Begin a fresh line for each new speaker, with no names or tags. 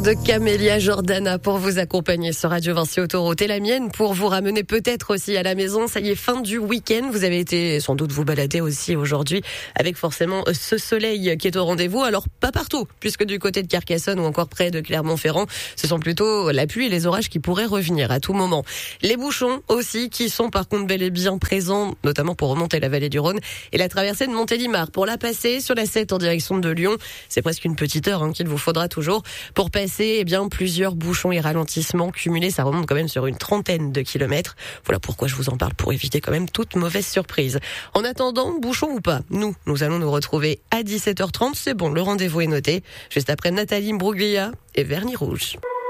De Camélia Jordana pour vous accompagner sur Radio Vinci Autoroute et la mienne pour vous ramener peut-être aussi à la maison. Ça y est, fin du week-end. Vous avez été sans doute vous balader aussi aujourd'hui avec forcément ce soleil qui est au rendez-vous. Alors pas partout, puisque du côté de Carcassonne ou encore près de Clermont-Ferrand, ce sont plutôt la pluie et les orages qui pourraient revenir à tout moment. Les bouchons aussi qui sont par contre bel et bien présents, notamment pour remonter la vallée du Rhône et la traversée de Montélimar. Pour la passer sur la 7 en direction de Lyon, c'est presque une petite heure qu'il vous faudra toujours pour passer plusieurs bouchons et ralentissements cumulés. Ça remonte quand même sur une trentaine de kilomètres. Voilà pourquoi je vous en parle, pour éviter quand même toute mauvaise surprise. En attendant, bouchons ou pas, nous allons nous retrouver à 17h30. C'est bon, le rendez-vous est noté. Juste après Nathalie Mbruglia et Vernis Rouge.